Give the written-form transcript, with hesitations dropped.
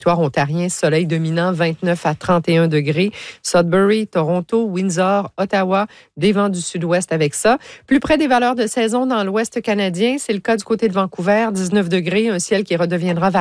territoire ontarien, soleil dominant, 29 à 31 degrés. Sudbury, Toronto, Windsor, Ottawa, des vents du sud-ouest avec ça. Plus près des valeurs de saison dans l'ouest canadien, c'est le cas du côté de Vancouver, 19 degrés, un ciel qui redeviendra